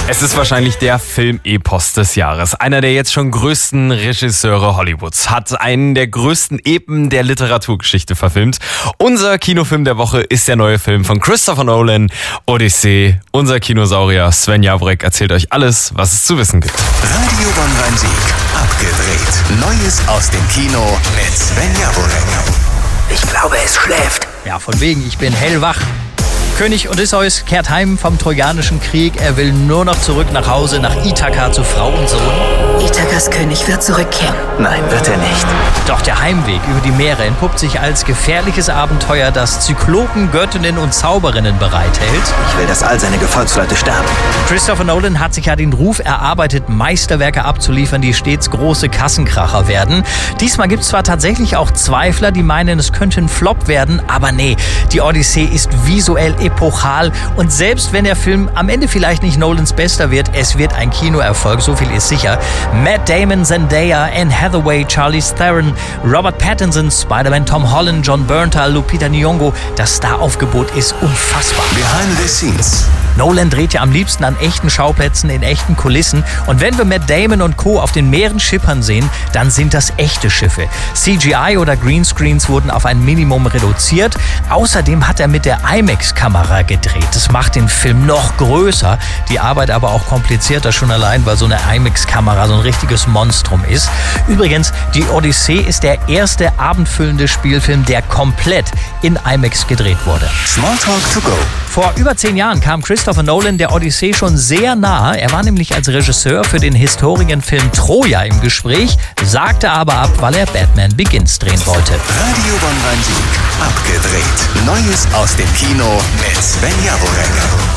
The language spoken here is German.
Es ist wahrscheinlich der Film-Epos des Jahres. Einer der jetzt schon größten Regisseure Hollywoods hat einen der größten Epen der Literaturgeschichte verfilmt. Unser Kinofilm der Woche ist der neue Film von Christopher Nolan, Odyssee. Unser Kinosaurier Sven Javonek erzählt euch alles, was es zu wissen gibt. Radio Bonn-Rhein-Sieg, abgedreht. Neues aus dem Kino mit Sven Javonek. Ich glaube, es schläft. Ja, von wegen, ich bin hellwach. König Odysseus kehrt heim vom Trojanischen Krieg. Er will nur noch zurück nach Hause, nach Ithaka zu Frau und Sohn. Ithakas König wird zurückkehren. Nein, wird er nicht. Doch der Heimweg über die Meere entpuppt sich als gefährliches Abenteuer, das Zyklopen, Göttinnen und Zauberinnen bereithält. Ich will, dass all seine Gefolgsleute sterben. Christopher Nolan hat sich ja den Ruf erarbeitet, Meisterwerke abzuliefern, die stets große Kassenkracher werden. Diesmal gibt es zwar tatsächlich auch Zweifler, die meinen, es könnte ein Flop werden, aber nee, die Odyssee ist visuell epochal und selbst wenn der Film am Ende vielleicht nicht Nolans bester wird, es wird ein Kinoerfolg, so viel ist sicher. Matt Damon, Zendaya, Anne Hathaway, Charlize Theron, Robert Pattinson, Spider-Man Tom Holland, John Bernthal, Lupita Nyong'o, das Staraufgebot ist unfassbar. Behind the scenes. Nolan dreht ja am liebsten an echten Schauplätzen in echten Kulissen und wenn wir Matt Damon und Co. auf den Meeren schippern sehen, dann sind das echte Schiffe. CGI oder Greenscreens wurden auf ein Minimum reduziert. Außerdem hat er mit der IMAX-Kamera gedreht. Das macht den Film noch größer, die Arbeit aber auch komplizierter, schon allein, weil so eine IMAX-Kamera so ein richtiges Monstrum ist. Übrigens, die Odyssee ist der erste abendfüllende Spielfilm, der komplett in IMAX gedreht wurde. Smalltalk to go. Vor über 10 Jahren kam Christopher Nolan der Odyssee schon sehr nahe. Er war nämlich als Regisseur für den Historienfilm Troja im Gespräch, sagte aber ab, weil er Batman Begins drehen wollte. Radio Bonn-Rhein-Sieg, abgedreht. Neues aus dem Kino mit Sven Javonek.